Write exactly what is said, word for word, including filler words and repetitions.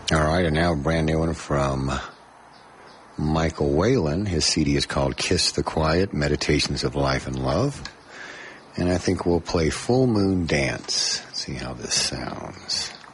All right, and now a brand new one from Michael Whalen. His C D is called Kiss the Quiet, Meditations of Life and Love. And I think we'll play Full Moon Dance. See how this sounds.